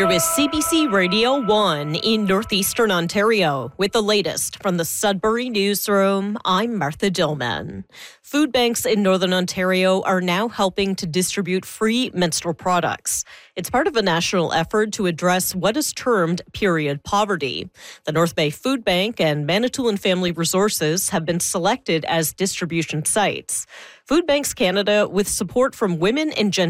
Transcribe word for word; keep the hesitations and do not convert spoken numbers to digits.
You're with C B C Radio one in Northeastern Ontario. With the latest from the Sudbury Newsroom, I'm Martha Dillman. Food banks in Northern Ontario are now helping to distribute free menstrual products. It's part of a national effort to address what is termed period poverty. The North Bay Food Bank and Manitoulin Family Resources have been selected as distribution sites. Food Banks Canada, with support from Women and Gender